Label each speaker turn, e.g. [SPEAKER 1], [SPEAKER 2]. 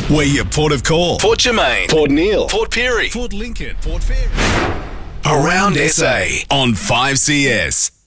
[SPEAKER 1] We're your port of call. Port Germain, Port Neil, Port Pirie, Port Lincoln, Port Fairy. Around SA on 5CS.